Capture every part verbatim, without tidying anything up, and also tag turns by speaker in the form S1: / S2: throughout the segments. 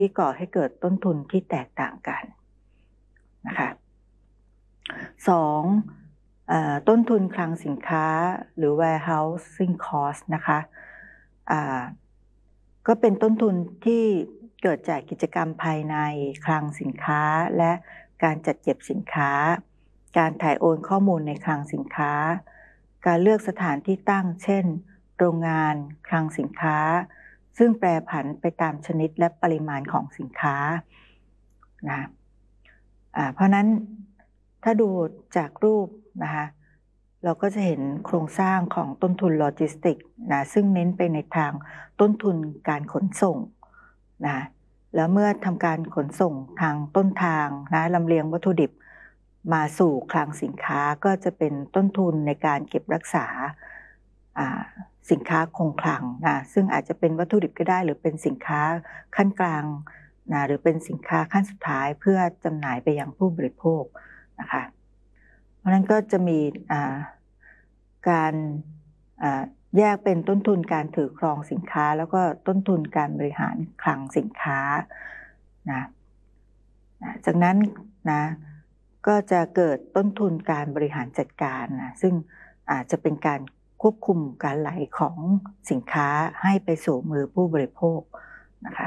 S1: ที่ก่อให้เกิดต้นทุนที่แตกต่างกันนะคะสองเอ่อต้นทุนคลังสินค้าหรือ warehousing cost นะคะอ่าก็เป็นต้นทุนที่เกิดจากกิจกรรมภายในคลังสินค้าและการจัดเก็บสินค้าการถ่ายโอนข้อมูลในคลังสินค้าการเลือกสถานที่ตั้งเช่นโรงงานคลังสินค้าซึ่งแปรผันไปตามชนิดและปริมาณของสินค้านะอ่าเพราะนั้นถ้าดูจากรูปนะคะเราก็จะเห็นโครงสร้างของต้นทุนโลจิสติกส์นะซึ่งเน้นไปในทางต้นทุนการขนส่งนะแล้วเมื่อทำการขนส่งทางต้นทางนะลำเลียงวัตถุดิบมาสู่คลังสินค้าก็จะเป็นต้นทุนในการเก็บรักษาสินค้าคงคลังนะซึ่งอาจจะเป็นวัตถุดิบก็ได้หรือเป็นสินค้าขั้นกลางนะหรือเป็นสินค้าขั้นสุดท้ายเพื่อจำหน่ายไปยังผู้บริโภคนะคะเพราะนั้นก็จะมีการแยกเป็นต้นทุนการถือครองสินค้าแล้วก็ต้นทุนการบริหารคลังสินค้านะจากนั้นนะก็จะเกิดต้นทุนการบริหารจัดการนะซึ่งอาจจะเป็นการควบคุมการไหลของสินค้าให้ไปสู่มือผู้บริโภคนะคะ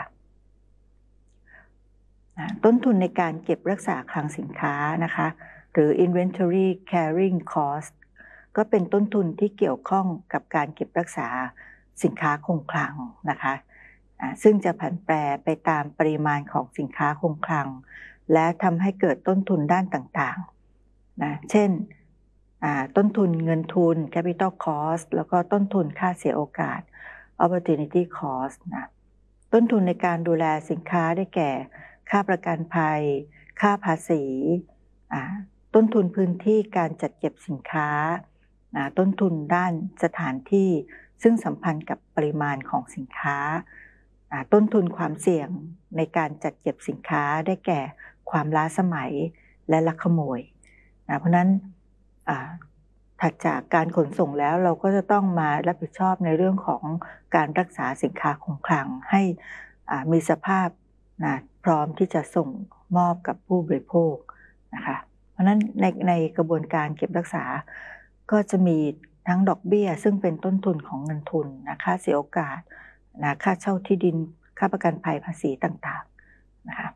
S1: ต้นทุนในการเก็บรักษาคลังสินค้านะคะหรือ inventory carrying cost ก็เป็นต้นทุนที่เกี่ยวข้องกับการเก็บรักษาสินค้าคงคลังนะคะซึ่งจะผันแปรไปตามปริมาณของสินค้าคงคลังและทำให้เกิดต้นทุนด้านต่างๆนะเช่นต้นทุนเงินทุน capital cost แล้วก็ต้นทุนค่าเสียโอกาส opportunity cost นะต้นทุนในการดูแลสินค้าได้แก่ค่าประกันภัยค่าภาษีต้นทุนพื้นที่การจัดเก็บสินค้าต้นทุนด้านสถานที่ซึ่งสัมพันธ์กับปริมาณของสินค้าต้นทุนความเสี่ยงในการจัดเก็บสินค้าได้แก่ความล้าสมัยและลักขโมยนะเพราะนั้นถัดจากการขนส่งแล้วเราก็จะต้องมารับผิดชอบในเรื่องของการรักษาสินค้าคงคลังให้มีสภาพนะพร้อมที่จะส่งมอบกับผู้บริโภคนะคะเพราะนั้นในในกระบวนการเก็บรักษาก็จะมีทั้งดอกเบี้ยซึ่งเป็นต้นทุนของเงินทุนนะค่าเสียโอกาสนะค่าเช่าที่ดินค่าประกันภัยภาษีต่างๆนะคะ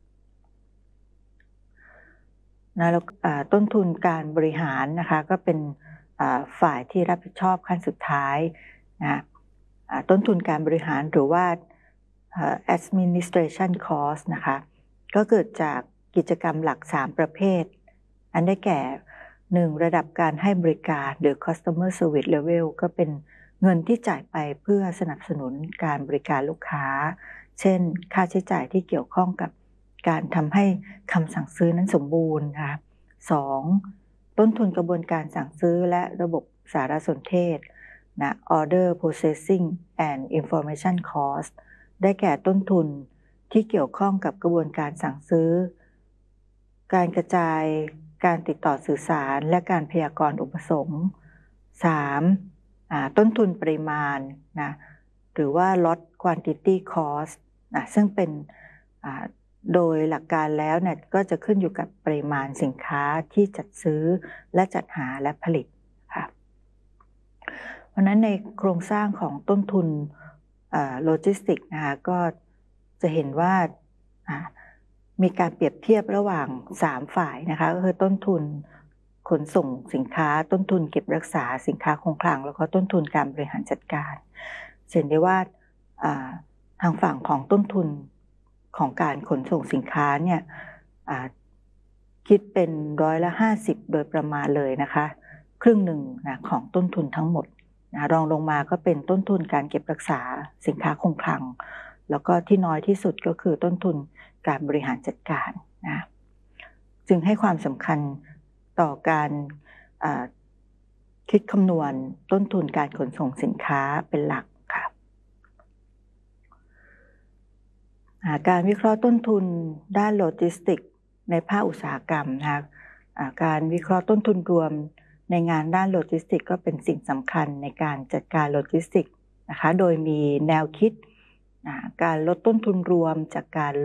S1: นะแล้วต้นทุนการบริหารนะคะก็เป็นฝ่ายที่รับผิดชอบขั้นสุดท้ายนะต้นทุนการบริหารหรือว่า administration cost นะคะก็เกิดจากกิจกรรมหลักสามประเภทอันได้แก่หนึ่งระดับการให้บริการหรือ customer service level ก็เป็นเงินที่จ่ายไปเพื่อสนับสนุนการบริการลูกค้าเช่นค่าใช้จ่ายที่เกี่ยวข้องกับการทำให้คำสั่งซื้อนั้นสมบูรณ์นะคะสองต้นทุนกระบวนการสั่งซื้อและระบบสารสนเทศนะ order processing and information cost ได้แก่ต้นทุนที่เกี่ยวข้องกับกระบวนการสั่งซื้อการกระจายการติดต่อสื่อสารและการพยากรณ์อุปสงค์ สามต้นทุนปริมาณนะหรือว่า lot quantity cost นะซึ่งเป็นโดยหลักการแล้วเนี่ยก็จะขึ้นอยู่กับปริมาณสินค้าที่จัดซื้อและจัดหาและผลิตค่ะเพราะนั้นในโครงสร้างของต้นทุนโลจิสติกส์นะคะก็จะเห็นว่ามีการเปรียบเทียบระหว่างสามฝ่ายนะคะก็คือต้นทุนขนส่งสินค้าต้นทุนเก็บรักษาสินค้าคงคลังแล้วก็ต้นทุนการบริหารจัดการเห็นได้ว่าทางฝั่งของต้นทุนของการขนส่งสินค้าเนี่ยคิดเป็นร้อยละห้าสิบโดยประมาณเลยนะคะครึ่งหนึ่งนะของต้นทุนทั้งหมดนะรองลงมาก็เป็นต้นทุนการเก็บรักษาสินค้าคงคลังแล้วก็ที่น้อยที่สุดก็คือต้นทุนการบริหารจัดการนะจึงให้ความสำคัญต่อการคิดคำนวณต้นทุนการขนส่งสินค้าเป็นหลักค่ะการวิเคราะห์ต้นทุนด้านโลจิสติกส์ในภาคอุตสาหกรรมนะคะการวิเคราะห์ต้นทุนรวมในงานด้านโลจิสติกส์ก็เป็นสิ่งสำคัญในการจัดการโลจิสติกส์นะคะโดยมีแนวคิดอ่าการลดต้นทุนรวมจากการ